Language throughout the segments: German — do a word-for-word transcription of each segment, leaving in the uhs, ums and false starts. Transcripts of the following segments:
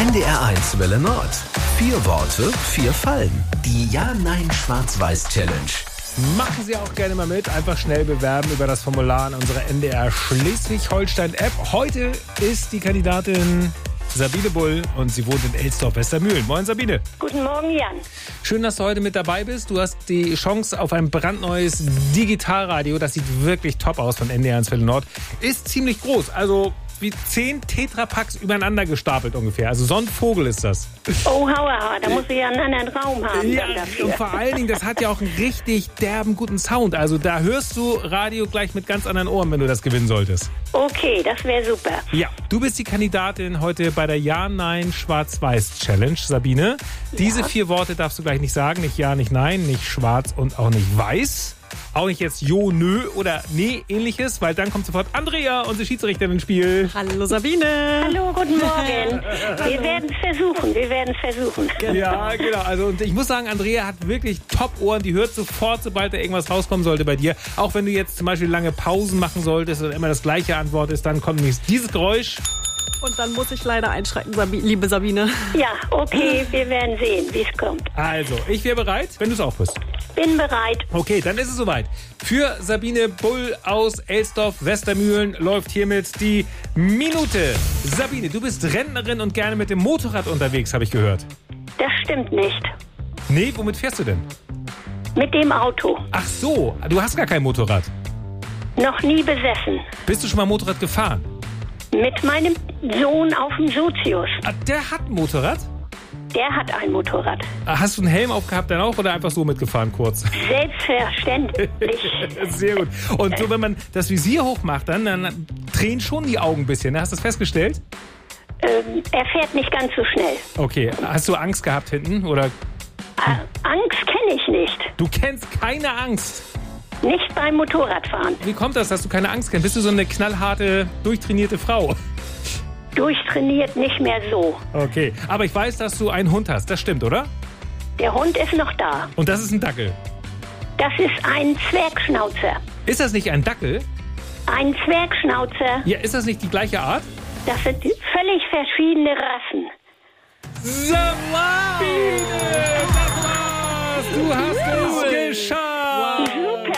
N D R eins Welle Nord. Vier Worte, vier Fallen. Die Ja-Nein-Schwarz-Weiß-Challenge. Machen Sie auch gerne mal mit. Einfach schnell bewerben über das Formular in unserer N D R Schleswig-Holstein-App. Heute ist die Kandidatin Sabine Bull und sie wohnt in Elsdorf-Westermühlen. Moin Sabine. Guten Morgen, Jan. Schön, dass du heute mit dabei bist. Du hast die Chance auf ein brandneues Digitalradio. Das sieht wirklich top aus von N D R eins Welle Nord. Ist ziemlich groß, also wie zehn Tetrapacks übereinander gestapelt ungefähr. Also so ein Vogel ist das. Oh, hauaha, da muss ich ja einen anderen Raum haben. Ja, dann dafür. und vor allen Dingen, das hat ja auch einen richtig derben guten Sound. Also da hörst du Radio gleich mit ganz anderen Ohren, wenn du das gewinnen solltest. Okay, das wäre super. Ja, du bist die Kandidatin heute bei der Ja-Nein-Schwarz-Weiß-Challenge, Sabine. Diese Ja. vier Worte darfst du gleich nicht sagen. Nicht Ja, nicht Nein, nicht Schwarz und auch nicht Weiß. Auch nicht jetzt Jo, Nö oder Nee ähnliches, weil dann kommt sofort Andrea, unsere Schiedsrichterin, ins Spiel. Hallo Sabine. Hallo, guten Morgen. Wir werden es versuchen, wir werden es versuchen. Ja, genau. Also und ich muss sagen, Andrea hat wirklich Top-Ohren. Die hört sofort, sobald da irgendwas rauskommen sollte bei dir. Auch wenn du jetzt zum Beispiel lange Pausen machen solltest und immer das gleiche Antwort ist, dann kommt nämlich dieses Geräusch. Und dann muss ich leider einschreiten, Sabi- liebe Sabine. Ja, okay, wir werden sehen, wie es kommt. Also, ich wäre bereit, wenn du es auch bist. Bin bereit. Okay, dann ist es soweit. Für Sabine Bull aus Elsdorf-Westermühlen läuft hiermit die Minute. Sabine, du bist Rentnerin und gerne mit dem Motorrad unterwegs, habe ich gehört. Das stimmt nicht. Nee, womit fährst du denn? Mit dem Auto. Ach so, du hast gar kein Motorrad. Noch nie besessen. Bist du schon mal Motorrad gefahren? Mit meinem Sohn auf dem Sozius. Ah, der hat ein Motorrad? Der hat ein Motorrad. Ah, hast du einen Helm aufgehabt dann auch oder einfach so mitgefahren kurz? Selbstverständlich. Sehr gut. Und so, wenn man das Visier hochmacht, dann, dann drehen schon die Augen ein bisschen. Ne? Hast du das festgestellt? ähm, er fährt nicht ganz so schnell. Okay. Hast du Angst gehabt hinten? Oder Äh, Angst kenne ich nicht. du kennst keine Angst? Nicht beim Motorradfahren. Wie kommt das, dass du keine Angst kennst? Bist du so eine knallharte, durchtrainierte Frau? Durchtrainiert nicht mehr so. Okay. Aber ich weiß, dass du einen Hund hast. Das stimmt, oder? Der Hund ist noch da. Und das ist ein Dackel. Das ist ein Zwergschnauzer. Ist das nicht ein Dackel? Ein Zwergschnauzer. Ja, ist das nicht die gleiche Art? Das sind völlig verschiedene Rassen. Sabine! Das war's! Du hast es geschafft! Super.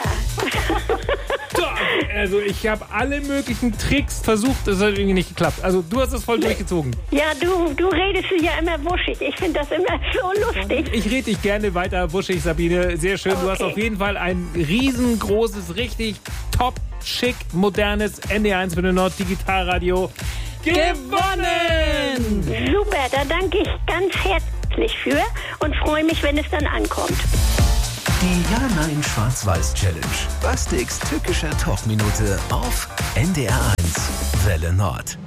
Also ich habe alle möglichen Tricks versucht, das hat irgendwie nicht geklappt. Also du hast es voll durchgezogen. Ja, du, du redest ja immer wuschig. Ich finde das immer so lustig. Ich rede dich gerne weiter wuschig, Sabine. Sehr schön. Du hast Okay. auf jeden Fall ein riesengroßes, richtig top, schick, modernes N D R eins Welle Nord Digitalradio gewonnen! Super, da danke ich ganz herzlich für und freue mich, wenn es dann ankommt. Die Ja-Nein-Schwarz-Weiß-Challenge. Bastiks tückischer Talkminute auf N D R eins Welle Nord.